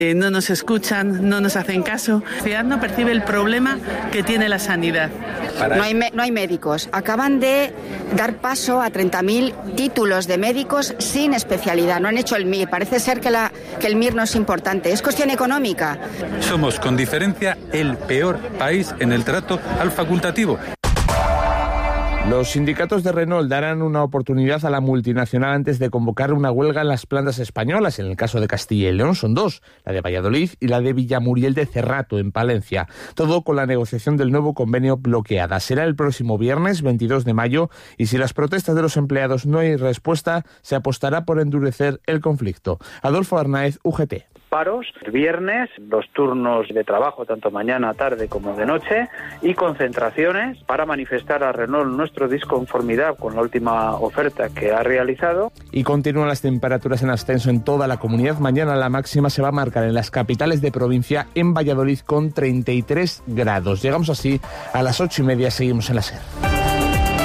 No nos escuchan, no nos hacen caso. La sociedad no percibe el problema que tiene la sanidad. No hay médicos. Acaban de dar paso a 30.000 títulos de médicos sin especialidad. No han hecho el MIR. Parece ser que el MIR no es importante. Es cuestión económica. Somos, con diferencia, el peor país en el trato al facultativo. Los sindicatos de Renault darán una oportunidad a la multinacional antes de convocar una huelga en las plantas españolas. En el caso de Castilla y León son dos, la de Valladolid y la de Villamuriel de Cerrato, en Palencia. Todo con la negociación del nuevo convenio bloqueada. Será el próximo viernes, 22 de mayo, y si las protestas de los empleados no hay respuesta, se apostará por endurecer el conflicto. Adolfo Arnaez, UGT. Paros, viernes, los turnos de trabajo, tanto mañana, tarde como de noche, y concentraciones para manifestar a Renault nuestra disconformidad con la última oferta que ha realizado. Y continúan las temperaturas en ascenso en toda la comunidad. Mañana la máxima se va a marcar en las capitales de provincia, en Valladolid con 33 grados. Llegamos así a las 8:30, seguimos en la SER.